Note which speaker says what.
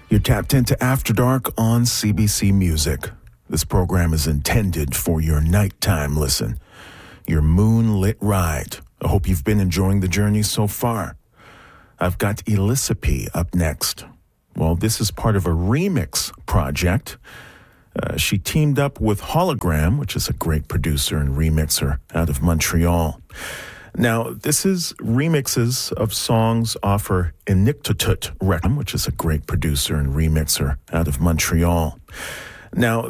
Speaker 1: You're tapped into After Dark on CBC Music. This program is intended for your nighttime listen, your moonlit ride. I hope you've been enjoying the journey so far. I've got Elisapie up next. Well, this is part of a remix project. She teamed up with Hologram, which is a great producer and remixer out of Montreal. Now, this is remixes of songs off her Inictitut record, which is a great producer and remixer out of Montreal. Now,